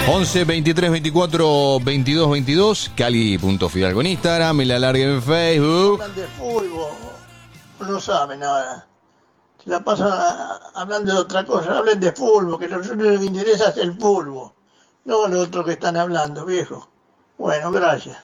11 23 24 22 22. Cali.fidal con Instagram y la larga en Facebook. Hablan de fútbol, no saben nada. Se la pasan hablando de otra cosa. Hablen de fútbol, que lo que les interesa es el fútbol, no lo otro que están hablando, viejo. Bueno, gracias.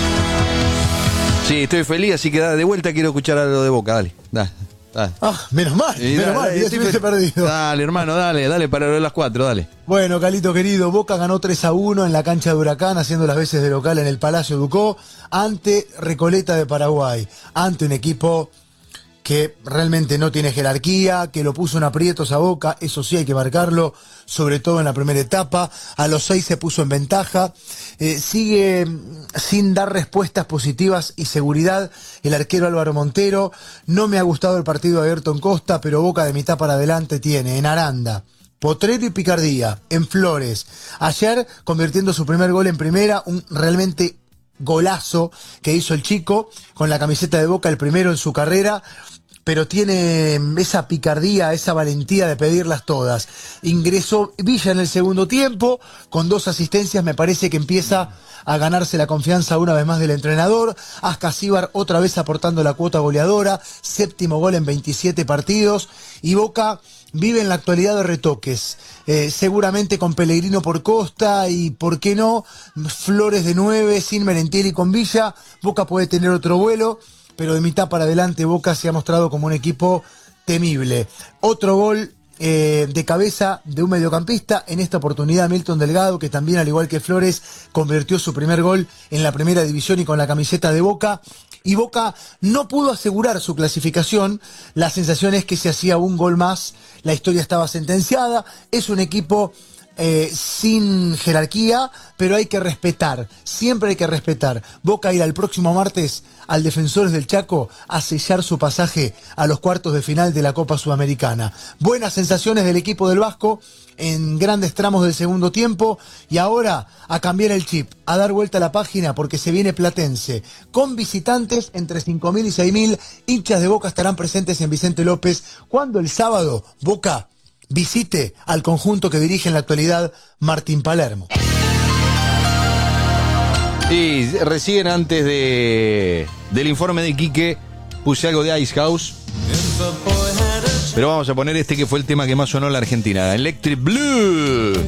Sí, estoy feliz, así que de vuelta quiero escuchar algo de Boca, dale. Menos mal, ya se hubiese perdido. Dale, hermano, dale, para las 4, dale. Bueno, Calito querido, Boca ganó 3-1 en la cancha de Huracán, haciendo las veces de local en el Palacio Ducó, ante Recoleta de Paraguay, ante un equipo que realmente no tiene jerarquía, que lo puso en aprietos a Boca, eso sí hay que marcarlo, sobre todo en la primera etapa. A los 6 se puso en ventaja, sigue sin dar respuestas positivas y seguridad el arquero Álvaro Montero. No me ha gustado el partido de Ayrton Costa, pero Boca de mitad para adelante tiene en Aranda, Potrero y Picardía, en Flores. Ayer convirtiendo su primer gol en primera, un realmente golazo que hizo el chico con la camiseta de Boca, el primero en su carrera, pero tiene esa picardía, esa valentía de pedirlas todas. Ingresó Villa en el segundo tiempo, con 2 asistencias, me parece que empieza a ganarse la confianza una vez más del entrenador. Ascasíbar otra vez aportando la cuota goleadora, 7º gol en 27 partidos, y Boca vive en la actualidad de retoques, seguramente con Pellegrino por Costa y, ¿por qué no?, Flores de 9, sin Merentiel y con Villa. Boca puede tener otro vuelo, pero de mitad para adelante Boca se ha mostrado como un equipo temible. Otro gol de cabeza de un mediocampista, en esta oportunidad Milton Delgado, que también, al igual que Flores, convirtió su primer gol en la primera división y con la camiseta de Boca. Y Boca no pudo asegurar su clasificación. La sensación es que si hacía un gol más, la historia estaba sentenciada. Es un equipo sin jerarquía, pero hay que respetar, siempre hay que respetar. Boca irá el próximo martes al Defensores del Chaco a sellar su pasaje a los cuartos de final de la Copa Sudamericana. Buenas sensaciones del equipo del Vasco en grandes tramos del segundo tiempo, y ahora a cambiar el chip, a dar vuelta a la página, porque se viene Platense con visitantes. Entre 5.000 y 6.000 hinchas de Boca estarán presentes en Vicente López cuando el sábado Boca visite al conjunto que dirige en la actualidad Martín Palermo. Y recién, antes del informe de Quique, puse algo de Ice House, pero vamos a poner este que fue el tema que más sonó en la Argentina, Electric Blue.